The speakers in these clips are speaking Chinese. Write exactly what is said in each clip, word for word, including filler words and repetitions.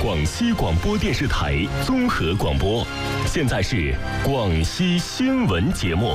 广西广播电视台综合广播。现在是广西新闻节目。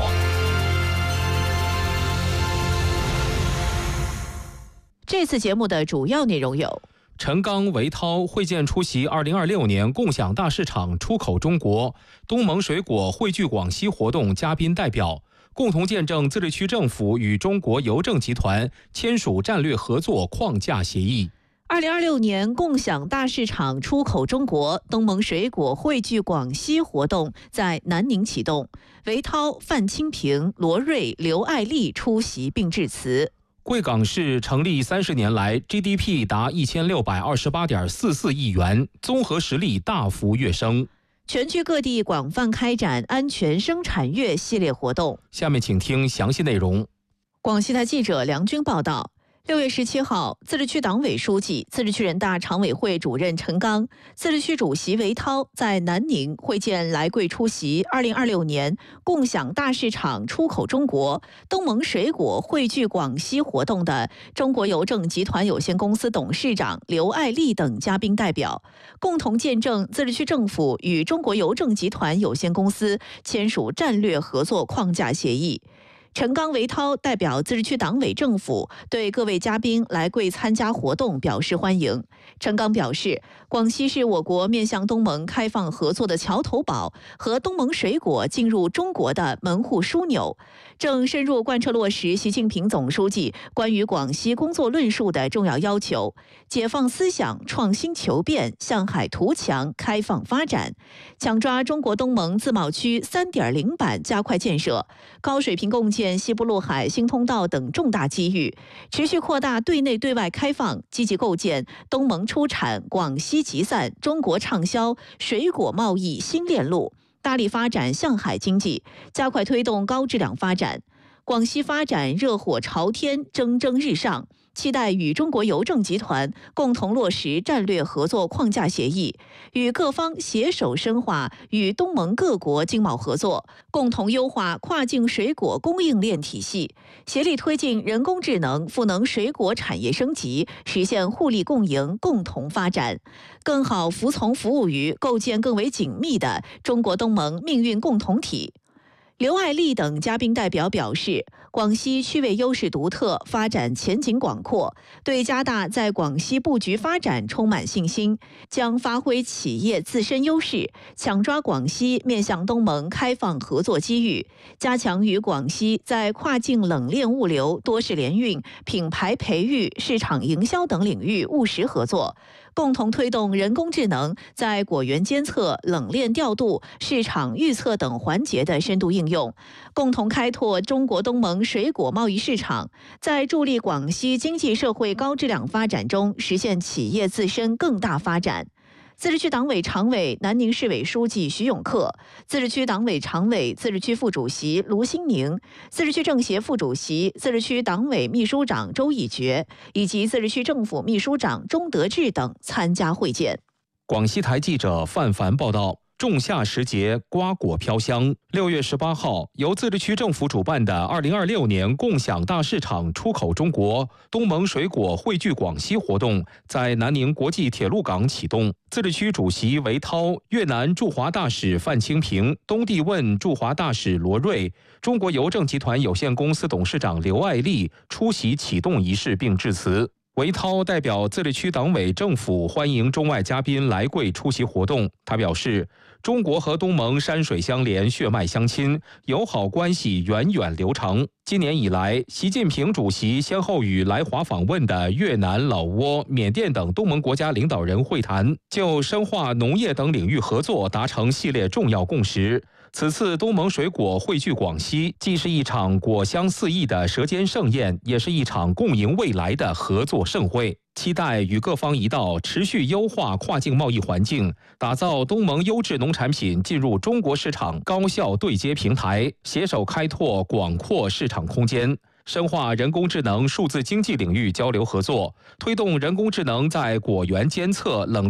这次节目的主要内容有： 陈刚、韦涛会见出席二零二六年共享大市场出口中国、东盟水果汇聚广西活动嘉宾代表，共同见证自治区政府与中国邮政集团签署战略合作框架协议。 二零二六年共享大市场出口中国、东盟水果汇聚广西活动在南宁启动，韦涛、范清平、罗瑞、刘爱丽出席并致辞。 贵港市成立三十年来 G D P 达一千六百二十八点四四亿元，综合实力大幅跃升。 全区各地广泛开展安全生产月系列活动。 下面请听详细内容。 广西台记者梁军报道。六月十七号，自治区党委书记、自治区人大常委会主任陈刚、自治区主席韦涛在南宁会见来贵出席二零二六年共享大市场出口中国、东盟水果汇聚广西活动的中国邮政集团有限公司董事长刘爱丽等嘉宾代表，共同见证自治区政府与中国邮政集团有限公司签署战略合作框架协议。陈刚、韦涛代表自治区党委政府对各位嘉宾来贵参加活动表示欢迎。陈刚表示，广西是我国面向东盟开放合作的桥头堡和东盟水果进入中国的门户枢纽，正深入贯彻落实习近平总书记关于广西工作论述的重要要求，解放思想、创新求变、向海图强、开放发展，抢抓中国东盟自贸区 三点零 版加快建设、高水平共建西部陆海新通道等重大机遇，持续扩大对内对外开放，积极构建东盟出产、广西集散、中国畅销水果贸易新链路，大力发展向海经济，加快推动高质量发展。广西发展热火朝天，蒸蒸日上，期待与中国邮政集团共同落实战略合作框架协议，与各方携手深化与东盟各国经贸合作，共同优化跨境水果供应链体系，协力推进人工智能赋能水果产业升级，实现互利共赢、共同发展，更好服从服务于构建更为紧密的中国东盟命运共同体。刘爱丽等嘉宾代表表示，广西区位优势独特，发展前景广阔，对加大在广西布局发展充满信心，将发挥企业自身优势，抢抓广西面向东盟开放合作机遇，加强与广西在跨境冷链物流、多式联运、品牌培育、市场营销等领域务实合作，共同推动人工智能在果园监测、冷链调度、市场预测等环节的深度应用，共同开拓中国东盟水果贸易市场，在助力广西经济社会高质量发展中实现企业自身更大发展。自治区党委常委、南宁市委书记徐永克，自治区党委常委、自治区副主席卢新宁，自治区政协副主席、自治区党委秘书长周以觉以及自治区政府秘书长钟德志等参加会见。 广西台记者范凡报道。仲夏时节，瓜果飘香。六月十八号，由自治区政府主办的二零二六年共享大市场出口中国、东盟水果汇聚广西活动在南宁国际铁路港启动。自治区主席韦涛、越南驻华大使范清平、东帝汶驻华大使罗瑞、中国邮政集团有限公司董事长刘爱丽出席启动仪式并致辞。韦涛代表自治区党委政府欢迎中外嘉宾来贵出席活动。他表示，中国和东盟山水相连，血脉相亲，友好关系源远流长。今年以来，习近平主席先后与来华访问的越南、老挝、缅甸等东盟国家领导人会谈，就深化农业等领域合作达成系列重要共识。此次东盟水果汇聚广西，既是一场果香四溢的舌尖盛宴，也是一场共赢未来的合作盛会。期待与各方一道持续优化跨境贸易环境，打造东盟优质农产品进入中国市场高效对接平台，携手开拓广阔市场空间，深化人工智能数字经济领域交流合作，推动人工智能在果园监测、冷